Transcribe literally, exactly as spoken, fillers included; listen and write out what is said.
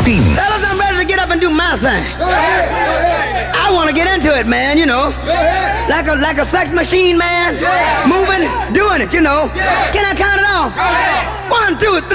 tien, Fellas, I'm ready to get up and do my thing. I want to get into it, man, you know. Like a like a sex machine, man. Moving, doing it, you know. Can I count it off? One, two, three.